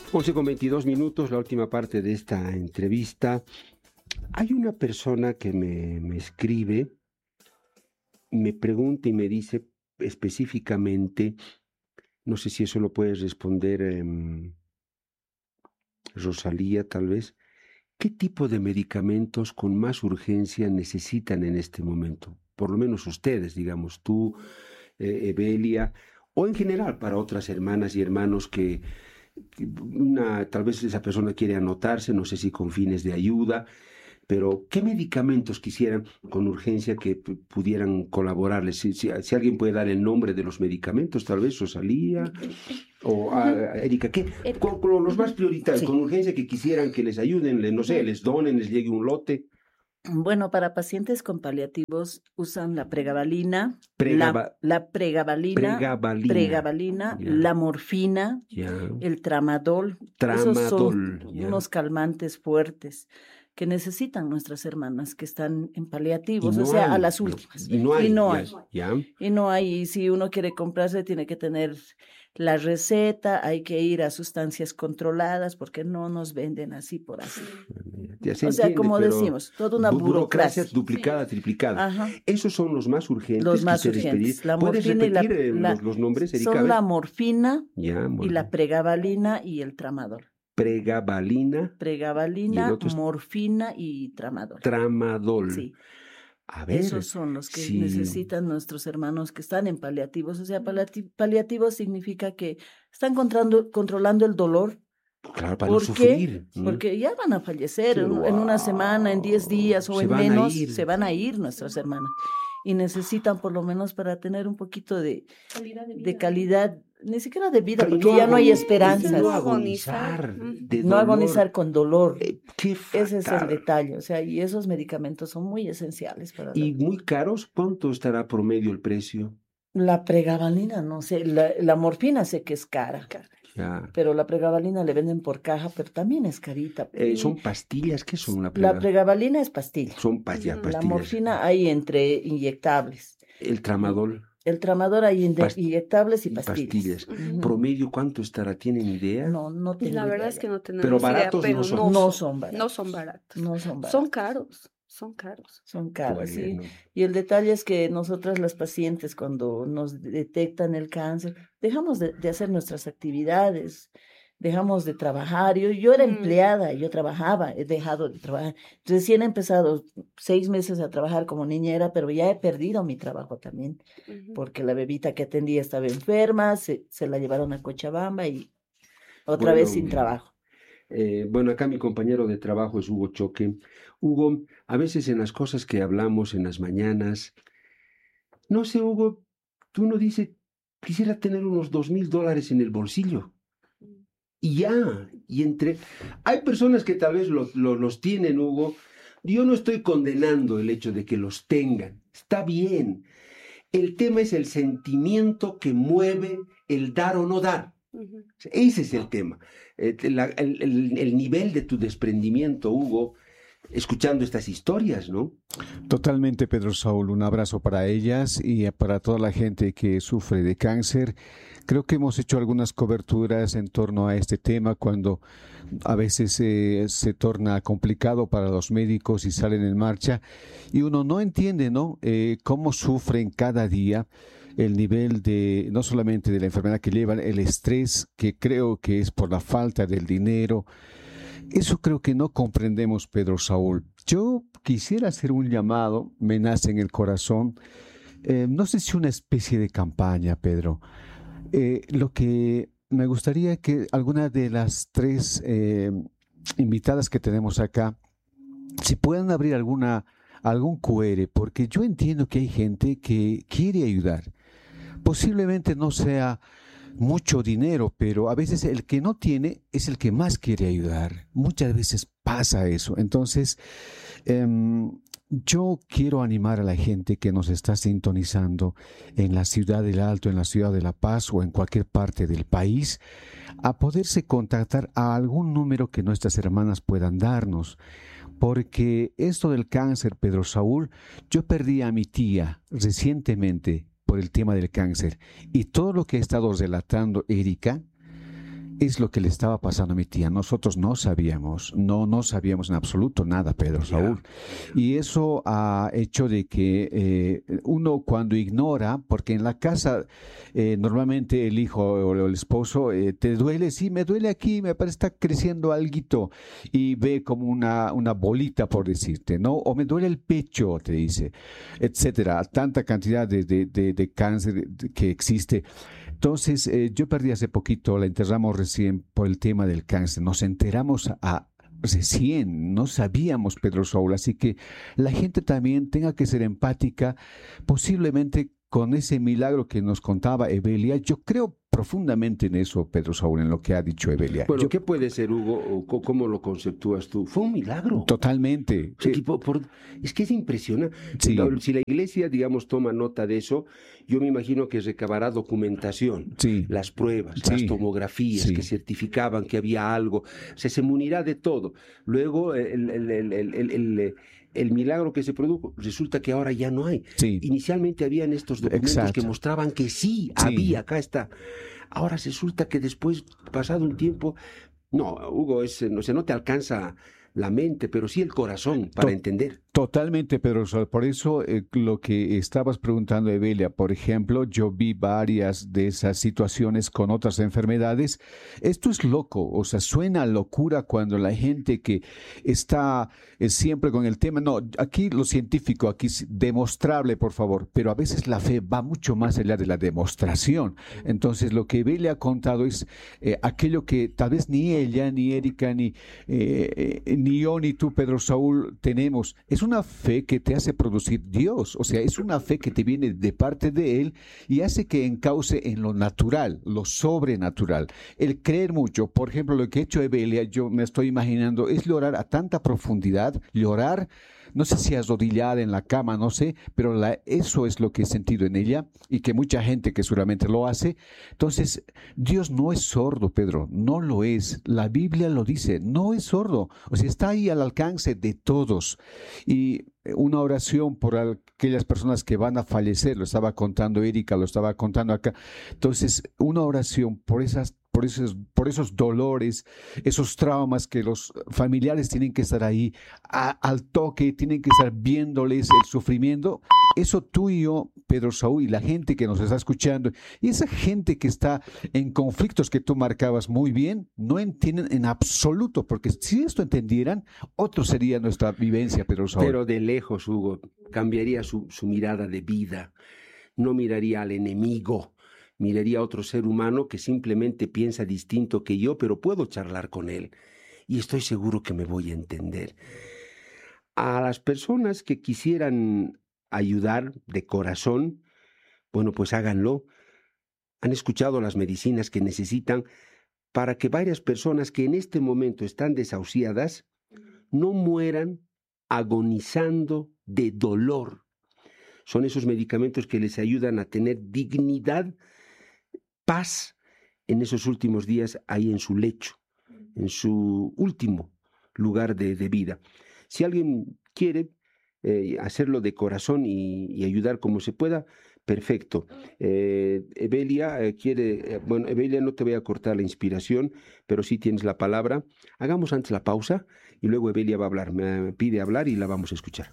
11:22, la última parte de esta entrevista. Hay una persona que me escribe, me pregunta y me dice específicamente, no sé si eso lo puedes responder, Rosalía, tal vez, ¿qué tipo de medicamentos con más urgencia necesitan en este momento? Por lo menos ustedes, digamos, tú, Evelia, o en general para otras hermanas y hermanos que tal vez esa persona quiere anotarse, no sé si con fines de ayuda, pero ¿qué medicamentos quisieran con urgencia que pudieran colaborarles? Si alguien puede dar el nombre de los medicamentos, tal vez Rosalía o Erika, ¿qué? Con los más prioritarios, Sí. con urgencia que quisieran que les ayuden, no sé, les donen, les llegue un lote. Bueno, para pacientes con paliativos usan la pregabalina, Pregaba- la pregabalina, Pregabalina. Ya. la morfina, Ya. el tramadol. Esos son Tramadol. Ya. unos calmantes fuertes que necesitan nuestras hermanas que están en paliativos, Y no o sea, a hay, las no, últimas. y no hay, Ya. Y no hay, y si uno quiere comprarse, tiene que tener la receta, hay que ir a sustancias controladas, porque no nos venden así por así. Ya se O sea, entiende, como pero decimos, toda una burocracia burocracia. duplicada, triplicada. Ajá. Esos son los más urgentes Los que más ustedes urgentes. pedir. La ¿Puedes morfina y repetir los nombres, Erika? A son ver. la morfina Ya, muy y la bien. pregabalina y el tramadol. Pregabalina y el Pregabalina, otro es morfina y tramadol. tramadol. Sí. A ver, Esos son los que si necesitan nuestros hermanos que están en paliativos. O sea, paliativos significa que están controlando el dolor. claro, para no ¿Por qué? sufrir. Porque ya van a fallecer Sí, en una semana, en 10 días o se en van a menos, ir. se van a ir nuestras hermanas. Y necesitan por lo menos para tener un poquito de calidad, ni siquiera de vida, Claro, porque ya no hay esperanzas. No agonizar de No dolor. agonizar con dolor. Qué Ese es el fatal. detalle. O sea, y esos medicamentos son muy esenciales para Y muy caros, ¿cuánto estará promedio el precio? la pregabalina, no sé, la morfina sé que es cara. Ya. Pero la pregabalina le venden por caja, pero también es carita. ¿Son pastillas? ¿Qué son La pregabalina es pastilla. Son pastillas. La morfina hay entre inyectables. El tramadol. El tramador hay inyectables y pastillas. ¿Promedio cuánto estará? ¿Tienen idea? No tengo La verdad idea. es que no tenemos Pero idea, baratos pero no son. No son baratos. No son baratos. No son baratos. Son caros. Son caros. Son caros, sí. Bueno. Y el detalle es que nosotras las pacientes, cuando nos detectan el cáncer, dejamos de hacer nuestras actividades, dejamos de trabajar. Yo era empleada, yo trabajaba, he dejado de trabajar. Recién he empezado 6 meses a trabajar como niñera, pero ya he perdido mi trabajo también, porque la bebita que atendía estaba enferma, se la llevaron a Cochabamba y otra vez sin trabajo. Bueno, acá mi compañero de trabajo es Hugo Choque. Hugo, a veces en las cosas que hablamos en las mañanas, no sé, Hugo, tú no dices, quisiera tener unos $2,000 en el bolsillo. Y ya, hay personas que tal vez los tienen, Hugo. Yo no estoy condenando el hecho de que los tengan, está bien. El tema es el sentimiento que mueve el dar o no dar. Ese es el tema. El nivel de tu desprendimiento, Hugo, escuchando estas historias, ¿no? Totalmente, Pedro Saúl. Un abrazo para ellas y para toda la gente que sufre de cáncer. Creo que hemos hecho algunas coberturas en torno a este tema cuando a veces se torna complicado para los médicos y salen en marcha y uno no entiende, ¿no? Cómo sufren cada día el nivel de, no solamente de la enfermedad que llevan, el estrés que creo que es por la falta del dinero. Eso creo que no comprendemos, Pedro Saúl. Yo quisiera hacer un llamado, me nace en el corazón, no sé si una especie de campaña, Pedro. Lo que me gustaría que alguna de las 3 invitadas que tenemos acá, si puedan abrir algún QR, porque yo entiendo que hay gente que quiere ayudar. Posiblemente no sea mucho dinero, pero a veces el que no tiene es el que más quiere ayudar. Muchas veces pasa eso. Entonces, yo quiero animar a la gente que nos está sintonizando en la ciudad del Alto, en la ciudad de La Paz o en cualquier parte del país, a poderse contactar a algún número que nuestras hermanas puedan darnos. Porque esto del cáncer, Pedro Saúl, yo perdí a mi tía recientemente por el tema del cáncer. Y todo lo que ha estado relatando Erika es lo que le estaba pasando a mi tía. Nosotros no sabíamos en absoluto nada, Pedro Saúl. Y eso ha hecho de que uno cuando ignora, porque en la casa normalmente el hijo o el esposo te duele, sí, me duele aquí, me parece que está creciendo alguito, y ve como una bolita, por decirte, ¿no? O me duele el pecho, te dice, etcétera. Tanta cantidad de cáncer que existe. Entonces, yo perdí hace poquito, la enterramos recién por el tema del cáncer. Nos enteramos recién, no sabíamos, Pedro Saúl. Así que la gente también tenga que ser empática, posiblemente con ese milagro que nos contaba Evelia. Yo creo profundamente en eso, Pedro Saúl, en lo que ha dicho Evelia. Bueno, ¿qué puede ser, Hugo? ¿O cómo lo conceptúas tú? Fue un milagro. Totalmente. O sea, es que es impresionante. Sí. Si la iglesia, digamos, toma nota de eso, yo me imagino que recabará documentación, Sí. las pruebas, Sí. las tomografías Sí. que certificaban que había algo. O sea, se munirá de todo. Luego, el milagro que se produjo, resulta que ahora ya no hay. Sí. Inicialmente habían estos documentos Exacto. que mostraban que sí, había, acá está. Ahora resulta que después, pasado un tiempo, no, Hugo, no te alcanza la mente, pero sí el corazón para entender. Totalmente, Pedro Saúl. Por eso lo que estabas preguntando, Evelia, por ejemplo, yo vi varias de esas situaciones con otras enfermedades. Esto es loco, o sea, suena locura cuando la gente que está siempre con el tema, no, aquí lo científico, aquí es demostrable, por favor, pero a veces la fe va mucho más allá de la demostración. Entonces, lo que Evelia ha contado es aquello que tal vez ni ella, ni Erika, ni yo, ni tú, Pedro Saúl, tenemos. Es una fe que te hace producir Dios, o sea, es una fe que te viene de parte de Él y hace que encauce en lo natural, lo sobrenatural. El creer mucho, por ejemplo, lo que ha hecho Evelia, yo me estoy imaginando, es llorar a tanta profundidad, llorar, no sé si arrodillada en la cama, no sé, pero eso es lo que he sentido en ella y que mucha gente que seguramente lo hace. Entonces, Dios no es sordo, Pedro, no lo es. La Biblia lo dice, no es sordo. O sea, está ahí al alcance de todos. Y una oración por aquellas personas que van a fallecer, lo estaba contando Erika, lo estaba contando acá. Entonces, una oración por esos dolores, esos traumas que los familiares tienen que estar ahí al toque, tienen que estar viéndoles el sufrimiento. Eso tú y yo, Pedro Saúl, y la gente que nos está escuchando, y esa gente que está en conflictos que tú marcabas muy bien, no entienden en absoluto, porque si esto entendieran, otro sería nuestra vivencia, Pedro Saúl. Pero de lejos, Hugo, cambiaría su mirada de vida. No miraría al enemigo, miraría a otro ser humano que simplemente piensa distinto que yo, pero puedo charlar con él. Y estoy seguro que me voy a entender. A las personas que quisieran ayudar de corazón, bueno, pues háganlo. Han escuchado las medicinas que necesitan para que varias personas que en este momento están desahuciadas no mueran agonizando de dolor. Son esos medicamentos que les ayudan a tener dignidad, paz en esos últimos días ahí en su lecho, en su último lugar de vida. Si alguien quiere hacerlo de corazón y ayudar como se pueda, perfecto. Evelia Evelia, no te voy a cortar la inspiración, pero sí tienes la palabra. Hagamos antes la pausa y luego Evelia va a hablar. Me pide hablar y la vamos a escuchar.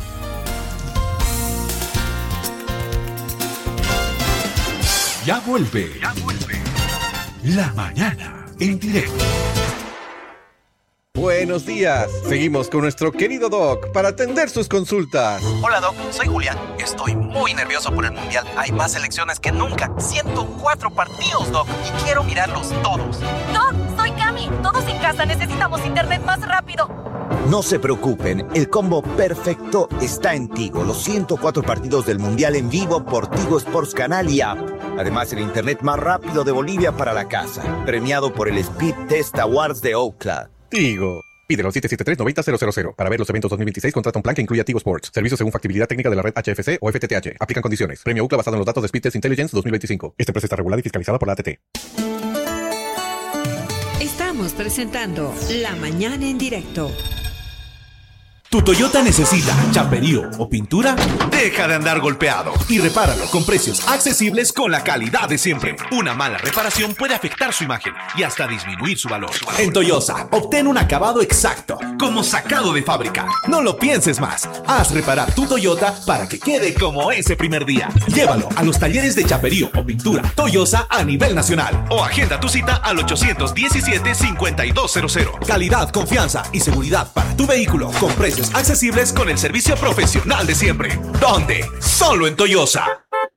Ya vuelve. La mañana en directo. Buenos días. Seguimos con nuestro querido Doc para atender sus consultas. Hola Doc, soy Julián. Estoy muy nervioso por el Mundial. Hay más selecciones que nunca. 104 partidos, Doc, y quiero mirarlos todos. Doc, soy Cami. Todos en casa necesitamos internet más rápido. No se preocupen, el combo perfecto está en Tigo. Los 104 partidos del Mundial en vivo por Tigo Sports Canal y App. Además, el internet más rápido de Bolivia para la casa. Premiado por el Speed Test Awards de Ookla. Tigo. Pídelo al 773-90-000. Para ver los eventos 2026, contrata un plan que incluya Tigo Sports. Servicios según factibilidad técnica de la red HFC o FTTH. Aplican condiciones. Premio UCLA basado en los datos de Speed Test Intelligence 2025. Esta empresa está regulada y fiscalizada por la ATT. Estamos presentando La Mañana en Directo. ¿Tu Toyota necesita chaperío o pintura? Deja de andar golpeado y repáralo con precios accesibles con la calidad de siempre. Una mala reparación puede afectar su imagen y hasta disminuir su valor. En Toyosa, obtén un acabado exacto, como sacado de fábrica. No lo pienses más. Haz reparar tu Toyota para que quede como ese primer día. Llévalo a los talleres de chaperío o pintura Toyosa a nivel nacional o agenda tu cita al 817-5200. Calidad, confianza y seguridad para tu vehículo con precios accesibles con el servicio profesional de siempre. ¿Dónde? Solo en Toyosa.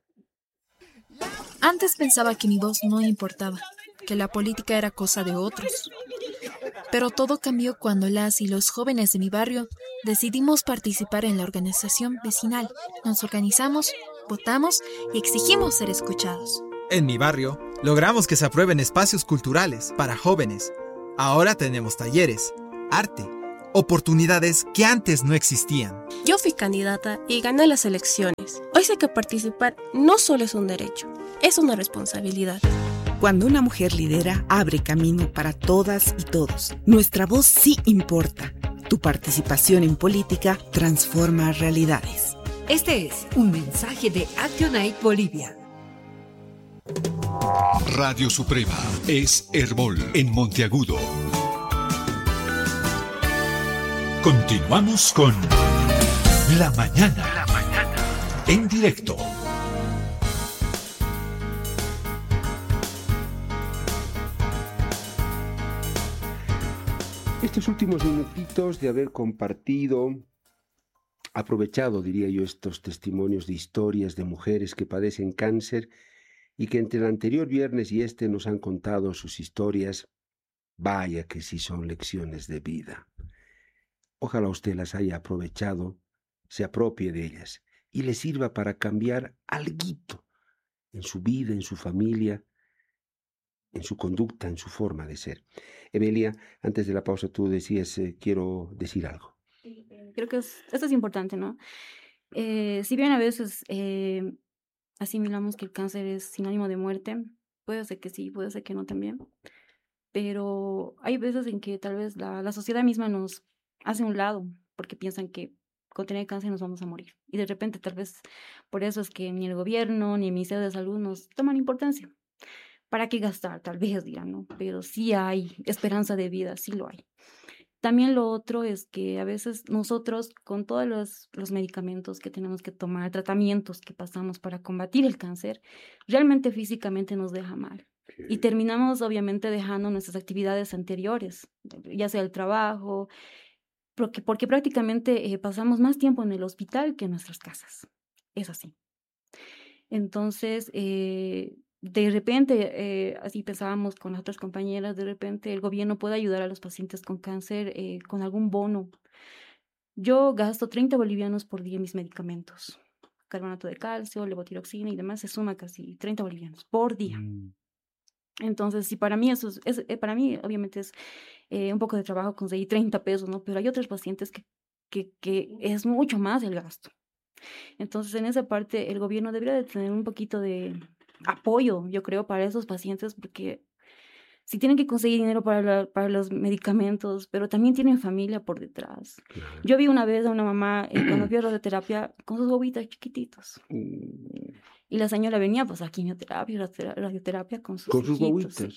Antes pensaba que mi voz no importaba, que la política era cosa de otros. Pero todo cambió cuando las y los jóvenes de mi barrio decidimos participar en la organización vecinal. Nos organizamos, votamos y exigimos ser escuchados. En mi barrio, logramos que se aprueben espacios culturales para jóvenes. Ahora tenemos talleres, arte, oportunidades que antes no existían. Yo fui candidata y gané las elecciones. Hoy sé que participar no solo es un derecho, es una responsabilidad. Cuando una mujer lidera, abre camino para todas y todos. Nuestra voz sí importa. Tu participación en política transforma realidades. Este es un mensaje de Actionaid Bolivia. Radio Suprema es Herbol en Monteagudo. Continuamos con La Mañana. En directo. Estos últimos minutitos de haber compartido, aprovechado, diría yo, estos testimonios de historias de mujeres que padecen cáncer y que entre el anterior viernes y este nos han contado sus historias, vaya que sí son lecciones de vida. Ojalá usted las haya aprovechado, se apropie de ellas y le sirva para cambiar alguito en su vida, en su familia, en su conducta, en su forma de ser. Emelia, antes de la pausa tú decías, quiero decir algo. Creo que esto es importante, ¿no? Si bien a veces asimilamos que el cáncer es sinónimo de muerte, puede ser que sí, puede ser que no también, pero hay veces en que tal vez la sociedad misma nos hace a un lado, porque piensan que con tener cáncer nos vamos a morir. Y de repente tal vez por eso es que ni el gobierno ni el Ministerio de Salud nos toman importancia. ¿Para qué gastar? Tal vez dirán, ¿no? Pero sí hay esperanza de vida, sí lo hay. También lo otro es que a veces nosotros, con todos los medicamentos que tenemos que tomar, tratamientos que pasamos para combatir el cáncer, realmente físicamente nos deja mal. Y terminamos obviamente dejando nuestras actividades anteriores, ya sea el trabajo, porque prácticamente pasamos más tiempo en el hospital que en nuestras casas. Es así. Entonces, de repente, así pensábamos con las otras compañeras, de repente el gobierno puede ayudar a los pacientes con cáncer con algún bono. Yo gasto 30 bolivianos por día en mis medicamentos. Carbonato de calcio, levotiroxina y demás, se suma casi 30 bolivianos por día. Entonces, sí, para mí eso para mí obviamente es un poco de trabajo conseguir 30 pesos, ¿no? Pero hay otros pacientes que es mucho más el gasto. Entonces, en esa parte, el gobierno debería de tener un poquito de apoyo, yo creo, para esos pacientes, porque si tienen que conseguir dinero para los medicamentos, pero también tienen familia por detrás. Claro. Yo vi una vez a una mamá cuando fui a radioterapia con sus bobitas chiquititos. Y la señora venía pues a quimioterapia, radioterapia con sus bobitas.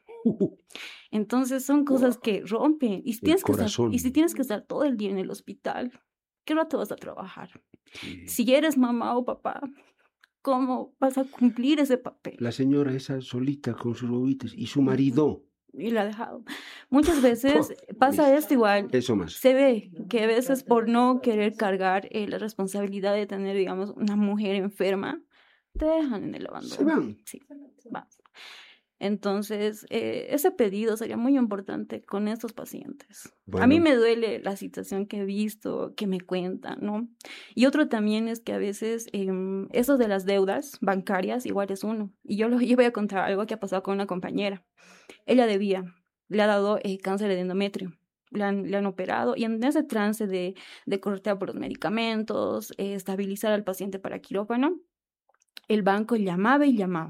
Entonces son cosas que rompen. Y si tienes que estar todo el día en el hospital, ¿qué rato vas a trabajar? Sí. Si eres mamá o papá, ¿cómo vas a cumplir ese papel? La señora esa solita con sus bobitas y su marido. Y la ha dejado. Muchas veces pasa esto igual. Eso más. Se ve que a veces por no querer cargar la responsabilidad de tener, digamos, una mujer enferma, te dejan en el abandono. Se van. Sí, vas. Entonces, ese pedido sería muy importante con estos pacientes. Bueno. A mí me duele la situación que he visto, que me cuentan, ¿no? Y otro también es que a veces eso de las deudas bancarias igual es uno. Y yo voy a contar algo que ha pasado con una compañera. Ella le ha dado cáncer de endometrio. Le han operado y en ese trance de cortar por los medicamentos, estabilizar al paciente para quirófano, el banco llamaba y llamaba.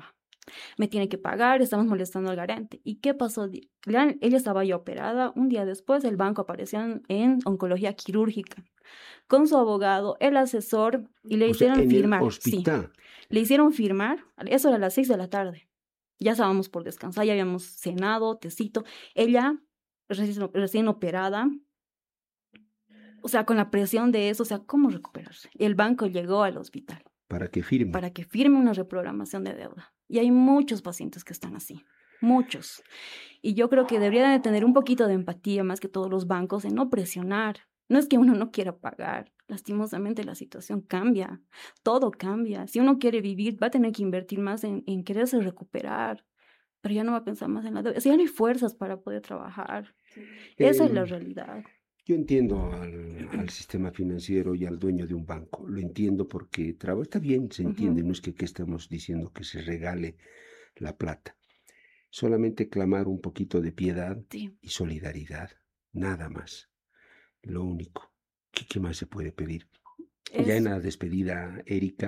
me tiene que pagar, estamos molestando al garante. ¿Y qué pasó? Ella estaba ya operada, un día después el banco apareció en oncología quirúrgica, con su abogado, el asesor, y le hicieron firmar. El hospital. Sí, le hicieron firmar, eso era a las 6 de la tarde. Ya estábamos por descansar, ya habíamos cenado, tecito. Ella, recién operada, o sea, con la presión de eso, o sea, ¿cómo recuperarse? Y el banco llegó al hospital. Para que firme. Para que firme una reprogramación de deuda. Y hay muchos pacientes que están así, muchos. Y yo creo que deberían de tener un poquito de empatía, más que todos los bancos, en no presionar. No es que uno no quiera pagar. Lastimosamente la situación cambia, todo cambia. Si uno quiere vivir, va a tener que invertir más en quererse recuperar, pero ya no va a pensar más en la deuda. O sea, ya no hay fuerzas para poder trabajar. Esa es la realidad. Yo entiendo al sistema financiero y al dueño de un banco. Lo entiendo porque está bien, se entiende. No es que estamos diciendo que se regale la plata. Solamente clamar un poquito de piedad y solidaridad. Nada más. Lo único. ¿Qué más se puede pedir? Ya en la despedida, Erika,